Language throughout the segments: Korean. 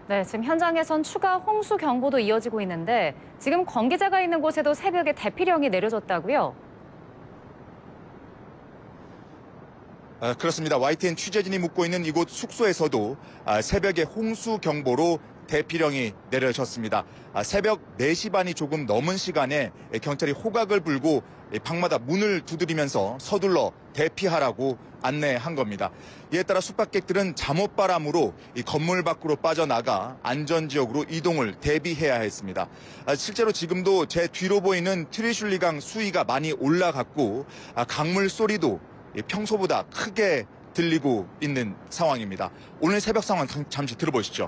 네, 지금 현장에선 추가 홍수 경보도 이어지고 있는데 지금 권 기자가 있는 곳에도 새벽에 대피령이 내려졌다고요? 그렇습니다. YTN 취재진이 묵고 있는 이곳 숙소에서도 새벽에 홍수 경보로 대피령이 내려졌습니다. 새벽 4시 반이 조금 넘은 시간에 경찰이 호각을 불고 방마다 문을 두드리면서 서둘러 대피하라고 안내한 겁니다. 이에 따라 숙박객들은 잠옷바람으로 이 건물 밖으로 빠져나가 안전지역으로 이동을 대비해야 했습니다. 실제로 지금도 제 뒤로 보이는 트리슐리강 수위가 많이 올라갔고 강물 소리도 평소보다 크게 들리고 있는 상황입니다. 오늘 새벽 상황 잠시 들어보시죠.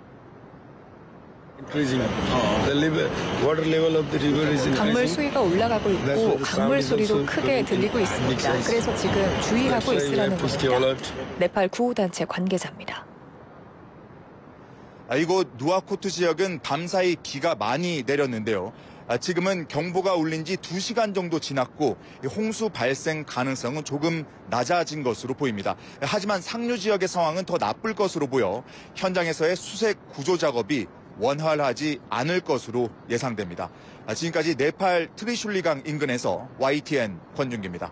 강물 수위가 올라가고 있고 강물 소리도 크게 들리고 있습니다. 그래서 지금 주의하고 있으라는 겁니다. 네팔 구호단체 관계자입니다. 이곳 누아코트 지역은 밤사이 비가 많이 내렸는데요. 지금은 경보가 울린 지 2시간 정도 지났고 홍수 발생 가능성은 조금 낮아진 것으로 보입니다. 하지만 상류 지역의 상황은 더 나쁠 것으로 보여 현장에서의 수색 구조 작업이 원활하지 않을 것으로 예상됩니다. 지금까지 네팔 트리슐리강 인근에서 YTN 권준기입니다.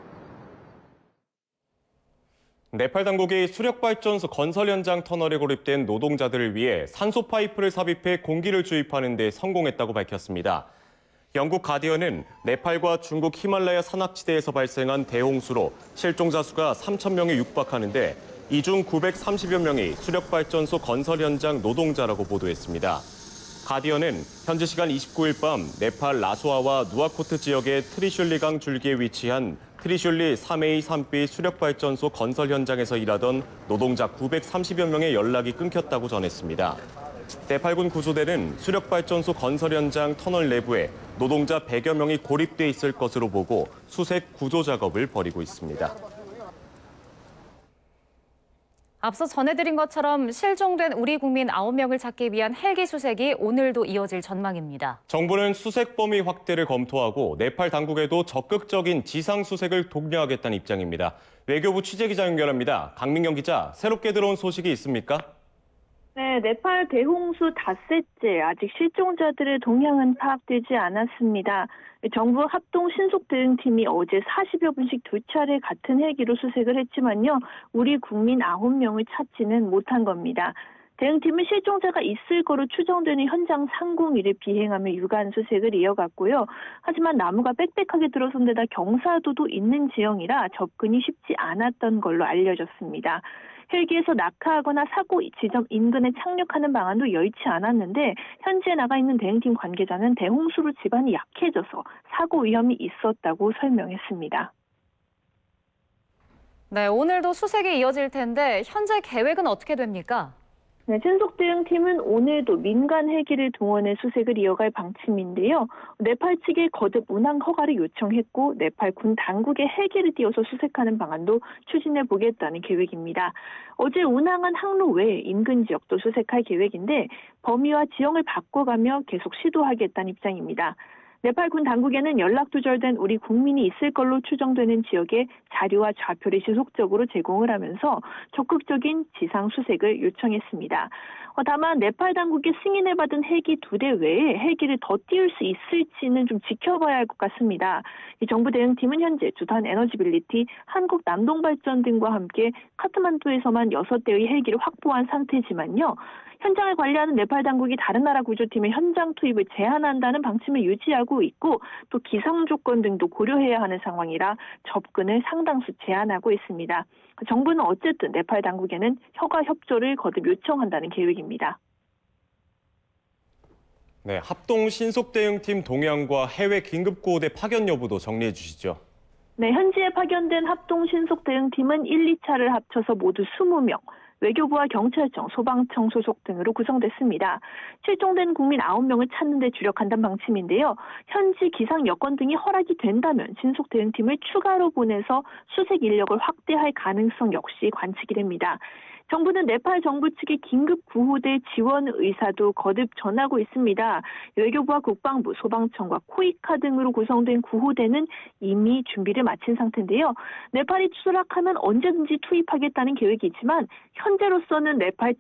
네팔 당국이 수력발전소 건설 현장 터널에 고립된 노동자들을 위해 산소 파이프를 삽입해 공기를 주입하는 데 성공했다고 밝혔습니다. 영국 가디언은 네팔과 중국 히말라야 산악지대에서 발생한 대홍수로 실종자 수가 3,000명에 육박하는데 이 중 930여 명이 수력발전소 건설 현장 노동자라고 보도했습니다. 가디언은 현지 시간 29일 밤 네팔 라소아와 누아코트 지역의 트리슐리강 줄기에 위치한 트리슐리 3A 3B 수력발전소 건설 현장에서 일하던 노동자 930여 명의 연락이 끊겼다고 전했습니다. 네팔군 구조대는 수력발전소 건설 현장 터널 내부에 노동자 100여 명이 고립돼 있을 것으로 보고 수색 구조 작업을 벌이고 있습니다. 앞서 전해드린 것처럼 실종된 우리 국민 9명을 찾기 위한 헬기 수색이 오늘도 이어질 전망입니다. 정부는 수색 범위 확대를 검토하고 네팔 당국에도 적극적인 지상 수색을 독려하겠다는 입장입니다. 외교부 취재기자 연결합니다. 강민경 기자, 새롭게 들어온 소식이 있습니까? 네, 네팔 대홍수 닷새째 아직 실종자들의 동향은 파악되지 않았습니다. 정부 합동 신속 대응팀이 어제 40여 분씩 2차례 같은 헬기로 수색을 했지만요. 우리 국민 9명을 찾지는 못한 겁니다. 대응팀은 실종자가 있을 거로 추정되는 현장 상공위를 비행하며 유관 수색을 이어갔고요. 하지만 나무가 빽빽하게 들어선 데다 경사도도 있는 지형이라 접근이 쉽지 않았던 걸로 알려졌습니다. 헬기에서 낙하하거나 사고 지점 인근에 착륙하는 방안도 여의치 않았는데 현지에 나가 있는 대응팀 관계자는 대홍수로 지반이 약해져서 사고 위험이 있었다고 설명했습니다. 네, 오늘도 수색이 이어질 텐데 현재 계획은 어떻게 됩니까? 네, 신속대응팀은 오늘도 민간 헬기를 동원해 수색을 이어갈 방침인데요. 네팔 측에 거듭 운항 허가를 요청했고 네팔 군 당국에 헬기를 띄워서 수색하는 방안도 추진해 보겠다는 계획입니다. 어제 운항한 항로 외 인근 지역도 수색할 계획인데 범위와 지형을 바꿔가며 계속 시도하겠다는 입장입니다. 네팔 군 당국에는 연락 두절된 우리 국민이 있을 걸로 추정되는 지역에 자료와 좌표를 지속적으로 제공을 하면서 적극적인 지상 수색을 요청했습니다. 다만 네팔 당국의 승인을 받은 헬기 2대 외에 헬기를 더 띄울 수 있을지는 좀 지켜봐야 할 것 같습니다. 이 정부 대응팀은 현재 두산 에너지빌리티, 한국 남동발전 등과 함께 카트만두에서만 6대의 헬기를 확보한 상태지만요. 현장을 관리하는 네팔 당국이 다른 나라 구조팀의 현장 투입을 제한한다는 방침을 유지하고 있고 또 기상 조건 등도 고려해야 하는 상황이라 접근을 상당수 제한하고 있습니다. 정부는 어쨌든 네팔 당국에는 허가 협조를 거듭 요청한다는 계획입니다. 네, 합동 신속대응팀 동향과 해외 긴급구호대 파견 여부도 정리해 주시죠. 네, 현지에 파견된 합동 신속대응팀은 1, 2차를 합쳐서 모두 20명. 외교부와 경찰청, 소방청 소속 등으로 구성됐습니다. 실종된 국민 9명을 찾는 데 주력한다는 방침인데요. 현지 기상 여건 등이 허락이 된다면 신속대응팀을 추가로 보내서 수색 인력을 확대할 가능성 역시 관측이 됩니다. 정부는 네팔 정부 측의 긴급 구호대 지원 의사도 거듭 전하고 있습니다. 외교부와 국방부, 소방청과 코이카 등으로 구성된 구호대는 이미 준비를 마친 상태인데요. 네팔이 추락하면 언제든지 투입하겠다는 계획이지만 현재로서는 네팔